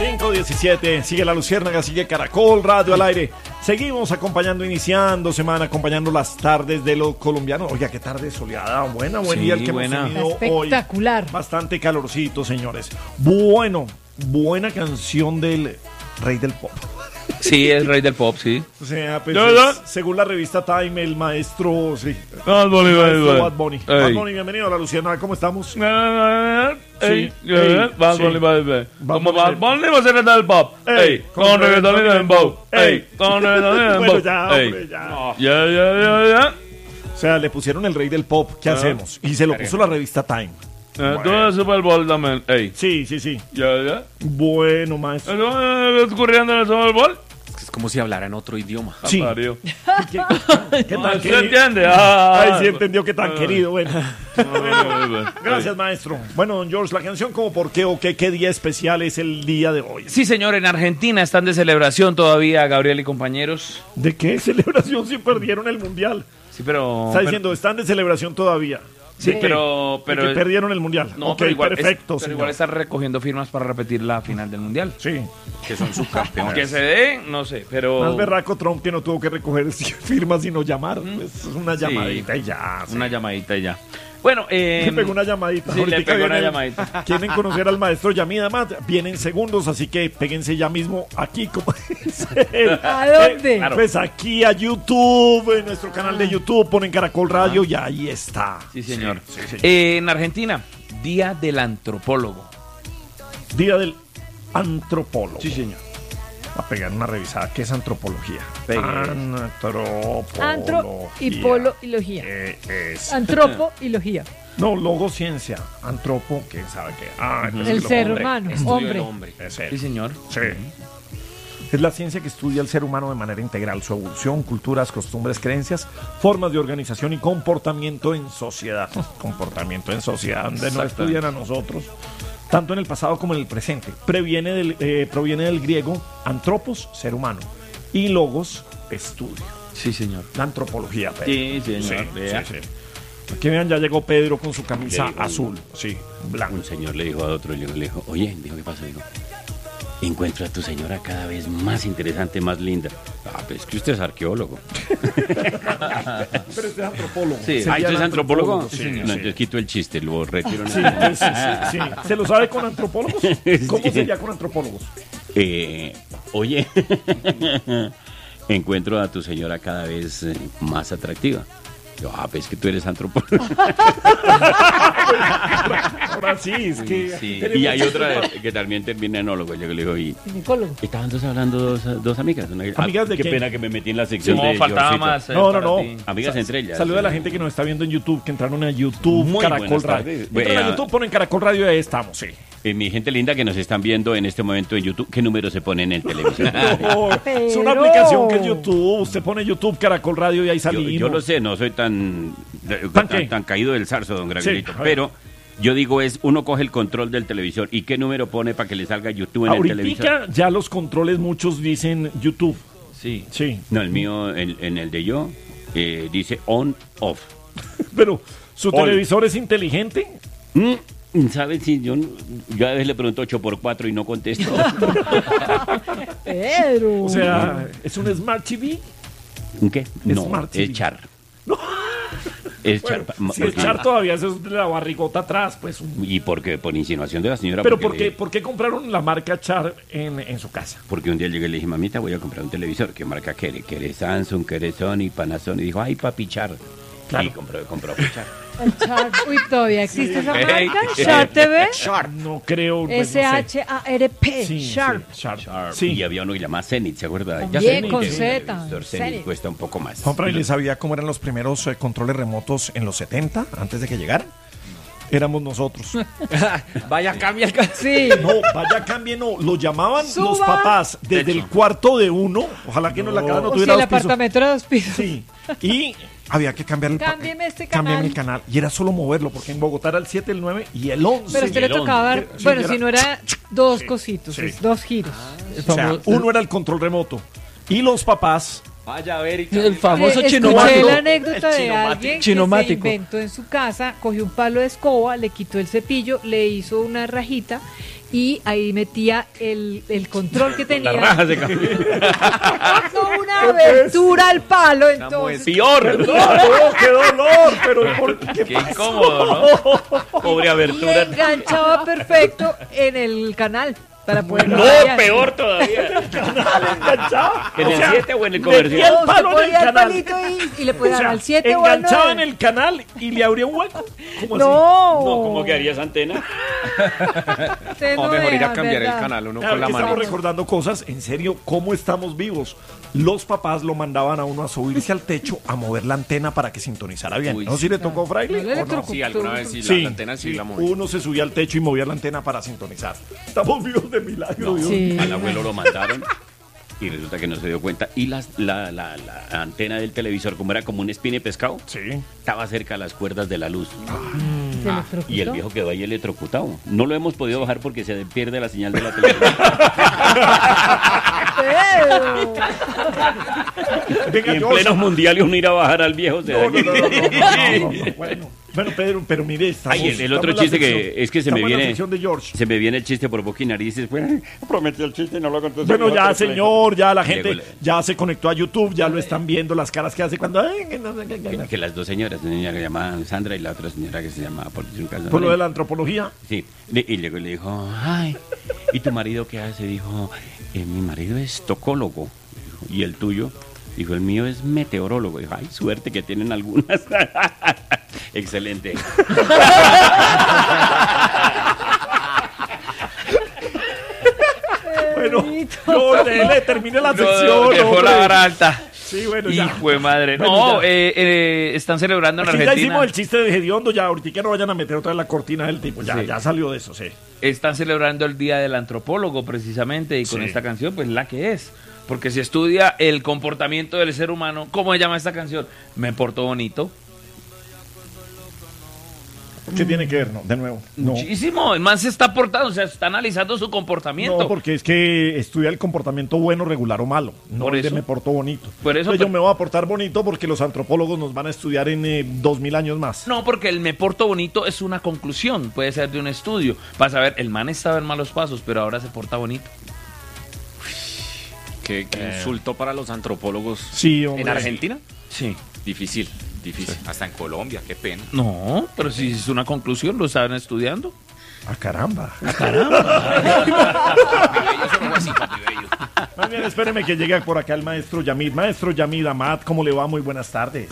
5:17, sigue La Luciérnaga, sigue Caracol Radio al aire. Seguimos iniciando semana, acompañando las tardes de los colombianos. Oiga, qué tarde soleada, buen día el que hemos tenido espectacular. Hoy. Bastante calorcito, señores. Bueno, buena canción del rey del pop. Sí, es rey del pop, sí. O sea, pues ¿verdad? Según la revista Time, el maestro, sí. Bad Bunny, Bad Bunny. Bad Bunny, bienvenido a La Luciérnaga, ¿cómo estamos? Sí, Bad Bunny, como Bad Bunny va a ser el del pop. Ey, con reggaetón y dembow. Ey, con reggaetón y dembow. Bueno, ya, hombre, ya. Ya. O sea, le pusieron el rey del pop, ¿qué hacemos? Y se lo puso la revista Time. Todo el Super Bowl también. Ey. Sí. Ya. Bueno, maestro. ¿Qué está ocurriendo en el Super Bowl? Es como si hablara en otro idioma. Sí. ¿Qué tan ¿Se entiende? Ay, sí entendió qué tan querido. Bueno, gracias, maestro. Bueno, don George, la canción como por qué o qué día especial es el día de hoy. Sí, señor, en Argentina están de celebración todavía, Gabriel y compañeros. ¿De qué celebración si perdieron el mundial? Sí, pero... Está diciendo, están de celebración todavía. Sí, pero que perdieron el mundial. No, ok, pero igual, perfecto. pero igual están recogiendo firmas para repetir la final del mundial. Sí. Que son subcampeones. Que se dé, no sé, pero... Más berraco Trump que no tuvo que recoger firmas sino llamar. Es una llamadita y ya. Sí. Una llamadita y ya. Bueno, le pegó una llamadita. Sí, le pegó una llamadita. Quieren conocer al maestro Yamida Mat, vienen segundos, así que péguense ya mismo aquí. Como ¿A dónde? Claro. Pues aquí a YouTube, en nuestro canal de YouTube, ponen Caracol Radio y ahí está. Sí, señor. Sí, señor. En Argentina, Día del Antropólogo. Día del Antropólogo. Sí, señor. Va a pegar una revisada. ¿Qué es antropología? Antropología. Antro y polo y logía. Es. Antropo y logía. No, logociencia. Antropo, ¿quién sabe qué? El ser humano, hombre. Sí, señor. Sí. Es la ciencia que estudia al ser humano de manera integral, su evolución, culturas, costumbres, creencias, formas de organización y comportamiento en sociedad. Comportamiento en sociedad, donde no estudian a nosotros, tanto en el pasado como en el presente. Proviene del griego antropos, ser humano, y logos, estudio. Sí, señor. La antropología, Pedro. Sí, señor. Sí. Aquí vean, ya llegó Pedro con su camisa azul. Sí, blanco. Un señor le dijo a otro, le dijo, oye, dijo, ¿qué pasó? Dijo, encuentro a tu señora cada vez más interesante, más linda. Pues es que usted es arqueólogo. Pero usted es antropólogo. Sí. ¿Usted es antropólogo? Sí, No, entonces quito el chiste, lo retiro. Sí. ¿Se lo sabe con antropólogos? ¿Cómo sería con antropólogos? Oye, encuentro a tu señora cada vez más atractiva. Yo, pues que tú eres antropólogo. Ahora sí, es que... Sí. Y hay otra que también termina en enólogo. Yo le digo, ginecólogo. Estaban hablando dos amigas. ¿Amigas de qué quién? pena que me metí en la sección No, de faltaba Georgito. más. No. Amigas entre ellas. Saluda a la gente que nos está viendo en YouTube, que entraron a YouTube, Muy Caracol buenas Radio. tardes. Entran a YouTube, ponen Caracol Radio y ahí estamos, sí. Mi gente linda que nos están viendo en este momento en YouTube, ¿qué número se pone en el televisor? Es una aplicación que es YouTube. Usted pone YouTube, Caracol Radio y ahí salimos. Yo lo sé, no soy tan caído del zarzo, don Gravielito, Sí, pero yo digo uno coge el control del televisor y qué número pone para que le salga YouTube en el televisor. Ahorita ya los controles muchos dicen YouTube. Sí. No, el mío, en el de yo, dice on, off. Pero, ¿su televisor es inteligente? ¿Sabes? Si yo a veces le pregunto 8x4 y no contesto. Pedro. O sea, ¿es un Smart TV? ¿Un qué? No, Smart TV. es Char. No. Es Bueno, Char. si es Char todavía, eso es de la barrigota atrás, pues. ¿Y por qué? Por insinuación de la señora. Pero porque ¿por qué compraron la marca Char en su casa? Porque un día llegué y le dije, mamita, voy a comprar un televisor. ¿Qué marca quiere? ¿Quiere Samsung? ¿Quiere Sony? Panasonic? Y dijo, ay, papi, Char. Claro. Y compró Char. El Sharp. Uy, ¿todavía existe esa marca? ¿Sharp TV? No creo. pues, no sé. S-H-A-R-P. Sí, Sharp. sí, Sharp. Sharp. Sí. Y había uno que se llama Zenith, ¿se acuerda? También Zenith, con el Z. televisor Zenith. Zenith cuesta un poco más. Compra, ¿y les sabía cómo eran los primeros controles remotos en los 70, antes de que llegaran? Éramos nosotros. Vaya, cambia el Sí. No, vaya, cambie, no. Lo llamaban Suba. los papás desde el cuarto de uno. Ojalá que la casa no O si tuviera el dos pisos. apartamento era 2 pisos. Sí. Y había que cambiar el Cámbieme este canal. Cámbiame el canal. Y era solo moverlo, porque en Bogotá era el 7, el 9 y el 11. Pero a usted le el tocaba dar, 11. bueno, Sí, si era- no era dos cositos, sí. es 2 giros. O sea, uno era el control remoto. Y los papás Vaya a ver. El famoso Escuché chinomático. la anécdota de alguien que se Chinomático. inventó en su casa, cogió un palo de escoba, le quitó el cepillo, le hizo una rajita y ahí metía el control que tenía. La raja se cambió. Hizo una abertura al palo, entonces. Peor. ¡Qué dolor! Pero ¿qué Qué pasa? incómodo, ¿no? Pobre Y abertura. enganchaba perfecto en el canal para poder. No, peor todavía. Enganchaba. ¿En el 7 o en el metía comercial? el palo en el Ponía el canal. palito y le podía O sea, dar al 7 o al enganchaba 9. en el canal y le abría un hueco. ¿Cómo así? No. No, ¿cómo quedaría esa antena? Usted O no mejor ir deja, a cambiar ¿verdad? el canal uno Claro con la que estamos mano. recordando cosas, en serio, cómo estamos vivos. Los papás lo mandaban a uno a subirse al techo a mover la antena para que sintonizara bien. Uy, ¿No? ¿Si le tocó, Fraile? No le ¿O no? electrocutó. Sí, alguna vez sí, Sí, la antena sí la moví. uno se subía al techo y movía la antena para sintonizar. Estamos vivos de milagro. Dios. Sí. Al abuelo lo mandaron y resulta que no se dio cuenta. Y la antena del televisor, como era como un espine pescado, Sí. estaba cerca de las cuerdas de la luz. Se electrocutó. Y el viejo quedó ahí electrocutado. No lo hemos podido bajar porque se pierde la señal de la televisión. Pero- Venga, Y en George. pleno mundial y uno ir a bajar al viejo. Se No, daña. no. Bueno, Pedro, pero mire, estamos... Ay, el otro estamos en la chiste que sección- es que se me estamos en la viene. sección de George. Se me viene el chiste por boca y narices. Pues, prometí el chiste y no lo conté. Bueno, ya, señor, ya la Y gente luego ya se conectó a YouTube, ya lo están viendo, las caras que hace cuando... que las dos señoras, una señora que se llama Sandra y la otra señora que se llama por decir un caso, Por lo de la antropología. Sí, y luego le dijo, ay, ¿y tu marido qué hace? Dijo, mi marido es tocólogo. Dijo, ¿y el tuyo? Dijo, el mío es meteorólogo. Dijo, ay, suerte que tienen algunas. Excelente. Bueno, George, le termine la sección. Dejó hombre. la vara alta. Sí, bueno, ya. Hijo de madre. Bueno, No, ya. están celebrando en Aquí ya Argentina. hicimos el chiste de Hediondo, ya ahorita que no vayan a meter otra vez la cortina del tipo, ya, Sí. ya salió de eso, sí. Están celebrando el Día del Antropólogo precisamente y con Sí. esta canción pues la que es. Porque se estudia el comportamiento del ser humano. ¿Cómo se llama esta canción? Me porto bonito. ¿Qué tiene que ver? No, de nuevo. No. Muchísimo. El man se está portando, o sea, está analizando su comportamiento. No, porque es que estudia el comportamiento bueno, regular o malo. No Por el de eso. me porto bonito. Por eso, Entonces yo pero- me voy a portar bonito porque los antropólogos nos van a estudiar en 2000 años más. No, porque el me porto bonito es una conclusión, puede ser de un estudio. Para saber, el man estaba en malos pasos, pero ahora se porta bonito. Qué insulto para los antropólogos. Sí, hombre. ¿En Argentina? Sí. Difícil, difícil. Hasta en Colombia, qué pena. No, pero si es una conclusión, lo estaban estudiando. Ah, caramba. Más bien, espéreme que llegue por acá el maestro Yamid. Maestro Yamid Amad, ¿cómo le va? Muy buenas tardes.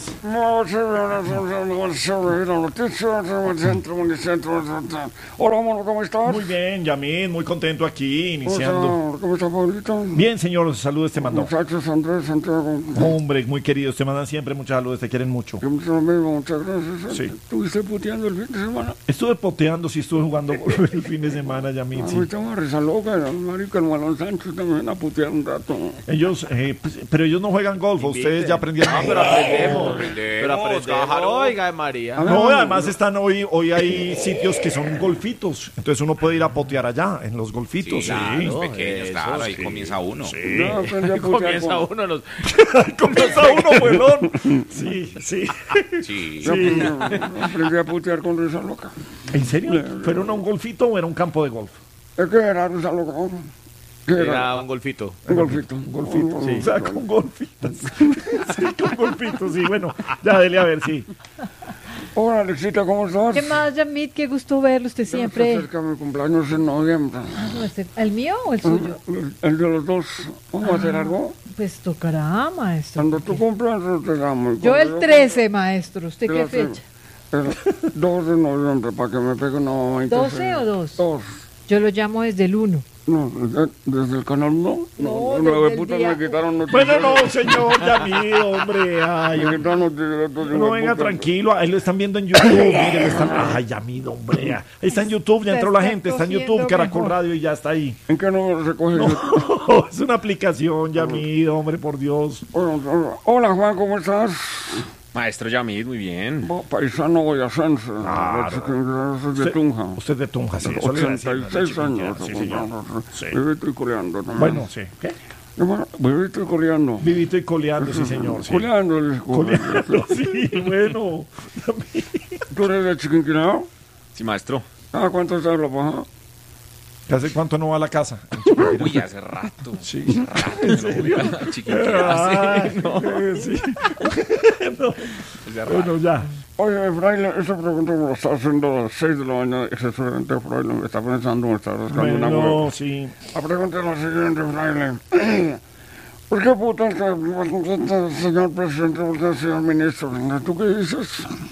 Hola, mono, ¿cómo estás? Muy bien, Yamid, muy contento aquí, iniciando. ¿Cómo está, Pablito? Bien, señor, saludos te mandó. Muchachos, Andrés, Santiago. Hombre, muy queridos, te mandan siempre muchas saludos, te quieren mucho. Yo me lo mismo, muchas gracias. Sí. ¿Estuviste puteando el fin de semana? Estuve poteando, sí, estuve jugando el fin de semana, Yamid, A sí. mí estaba risa loca, marica, el Malón Sánchez también a putear un rato. Ellos, pero ellos no juegan golf, ustedes ya aprendieron. Pero aprendemos. Oiga, María. No, además están hoy hay sitios que son golfitos, entonces uno puede ir a potear allá, en los golfitos, sí. Los pequeños, claro, ahí comienza uno. Yo aprendí a putear Comienza con... uno los... Comienza uno, huelón. Sí, sí. Sí. Yo aprendí a putear con risa loca. ¿En serio? ¿Fueron a un golfito o era un campo de golf? Es que era risa loca. ¿Qué era? Era un golfito. Un golfito. Un golfito, sí. O sea, con golfitos. Sí, con golfitos, sí. Bueno, ya dele a ver, sí. Hola, Alexita, ¿cómo estás? ¿Qué más, Yamid? Qué gusto verlo usted Ya se siempre. acerca mi cumpleaños en noviembre. ¿El mío o el suyo? El de los dos. ¿Vamos a hacer algo? Pues tocará, maestro. Cuando tú cumplas, te damos. Yo el 13, maestro. ¿Usted qué fecha? El 2 de noviembre, para que me pegue una mamá. 12 o 2? 2. Yo lo llamo desde el 1. No, desde el canal no. No, nueve desde el putas día- me quitaron noticias. Bueno, no, señor Yamid, hombre. Ay, Me quitaron noticias. no, venga, tranquilo. Ahí lo están viendo en YouTube. Mire, lo están. Ay, Yamid, hombre. Ahí está en YouTube, ya entró la gente. Está en YouTube, Caracol Radio y ya está ahí. ¿En qué número se coge? No, es una aplicación, Yamid, hombre, por Dios. Hola, Juan, ¿cómo estás? Maestro Yamid, muy bien. Paisano boyacense. Soy de Tunja. Usted de Tunja, sí. Eso le iba a decir, 86 años. Sí, señor. Sí. Vive estoy coreando también. Bueno, sí. ¿Qué? Vivito y coleando. Vivito y coleando, sí, señor. Sí. Coleando. Coleando, sí, bueno. ¿Tú eres de Chiquinquirá? Sí, maestro. ¿Cuánto está la paja? ¿Hace cuánto no va a la casa? Uy, hace rato. Sí. ¿En serio? Chiquinquirá, sí, no. Sí. No. Hace rato. Bueno, ya. Oye, fraile, esa pregunta me la está haciendo a las 6 de la mañana. Ese estudiante fraile me está pensando, me está rascando una hueva. Bueno, sí. La pregunta es la siguiente, fraile. ¿Por qué puta señor presidente, usted, señor ministro? ¿Tú qué dices?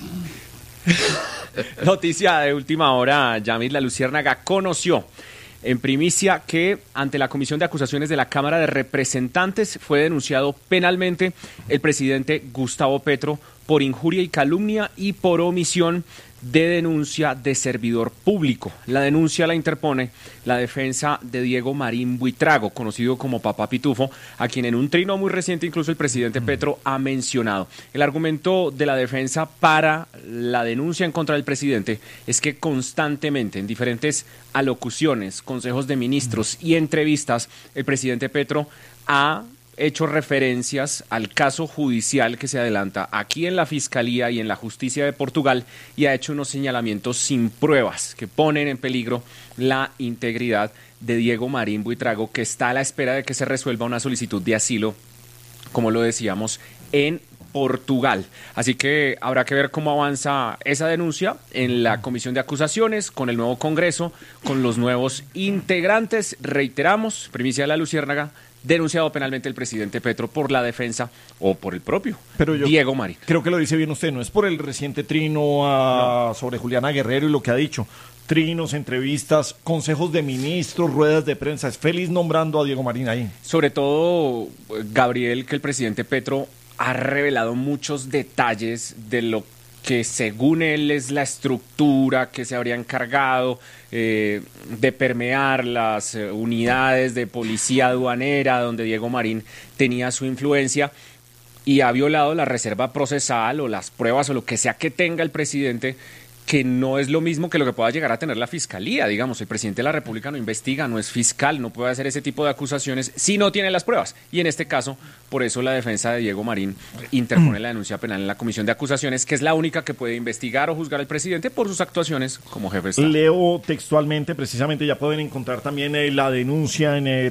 Noticia de última hora, Yamid La Luciérnaga conoció en primicia que ante la Comisión de Acusaciones de la Cámara de Representantes fue denunciado penalmente el presidente Gustavo Petro por injuria y calumnia y por omisión de denuncia de servidor público. La denuncia la interpone la defensa de Diego Marín Buitrago, conocido como Papá Pitufo, a quien en un trino muy reciente incluso el presidente Petro ha mencionado. El argumento de la defensa para la denuncia en contra del presidente es que constantemente en diferentes alocuciones, consejos de ministros y entrevistas, el presidente Petro ha hecho referencias al caso judicial que se adelanta aquí en la Fiscalía y en la Justicia de Portugal y ha hecho unos señalamientos sin pruebas que ponen en peligro la integridad de Diego Marín Buitrago, que está a la espera de que se resuelva una solicitud de asilo, como lo decíamos, en Portugal. Así que habrá que ver cómo avanza esa denuncia en la Comisión de Acusaciones, con el nuevo Congreso, con los nuevos integrantes. Reiteramos, primicia de La Luciérnaga, denunciado penalmente el presidente Petro por la defensa o por el propio Diego Marín. Creo que lo dice bien usted, no es por el reciente trino sobre Juliana Guerrero y lo que ha dicho. Trinos, entrevistas, consejos de ministros, ruedas de prensa. Es feliz nombrando a Diego Marín ahí. Sobre todo, Gabriel, que el presidente Petro ha revelado muchos detalles de lo que según él es la estructura que se habría encargado de permear las unidades de policía aduanera donde Diego Marín tenía su influencia y ha violado la reserva procesal o las pruebas o lo que sea que tenga el presidente, que no es lo mismo que lo que pueda llegar a tener la Fiscalía. Digamos, el presidente de la República no investiga, no es fiscal, no puede hacer ese tipo de acusaciones si no tiene las pruebas. Y en este caso, por eso la defensa de Diego Marín interpone la denuncia penal en la Comisión de Acusaciones, que es la única que puede investigar o juzgar al presidente por sus actuaciones como jefe de Estado. Leo textualmente, precisamente ya pueden encontrar también la denuncia en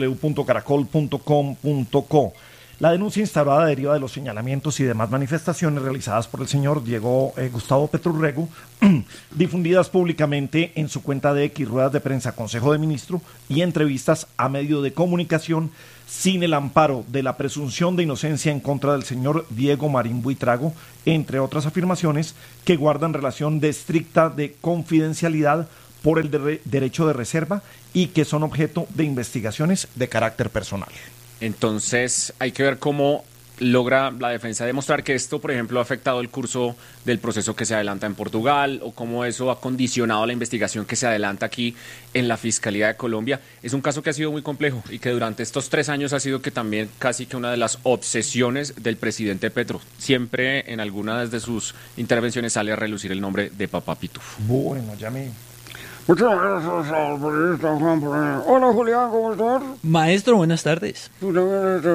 www.caracol.com.co. La denuncia instaurada deriva de los señalamientos y demás manifestaciones realizadas por el señor Gustavo Petro Rego, difundidas públicamente en su cuenta de X, ruedas de prensa, Consejo de Ministros y entrevistas a medio de comunicación, sin el amparo de la presunción de inocencia en contra del señor Diego Marín Buitrago, entre otras afirmaciones que guardan relación de estricta de confidencialidad por el derecho de reserva y que son objeto de investigaciones de carácter personal. Entonces hay que ver cómo logra la defensa demostrar que esto, por ejemplo, ha afectado el curso del proceso que se adelanta en Portugal o cómo eso ha condicionado la investigación que se adelanta aquí en la Fiscalía de Colombia. Es un caso que ha sido muy complejo y que durante estos 3 años ha sido que también casi que una de las obsesiones del presidente Petro. Siempre en algunas de sus intervenciones sale a relucir el nombre de Papá Pitufo. Bueno, ya me... Muchas gracias al periodista Juan Pérez. Hola Julián, ¿cómo estás? Maestro, buenas tardes. Tú también eres